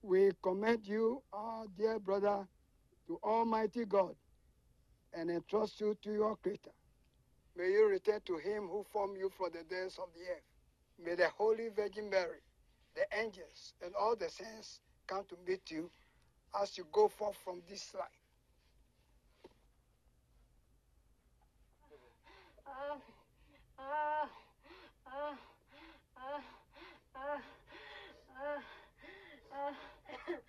We commend you, our dear brother, to Almighty God and entrust you to your Creator. May you return to him who formed you from the depths of the earth. May the Holy Virgin Mary, the angels, and all the saints come to meet you as you go forth from this life.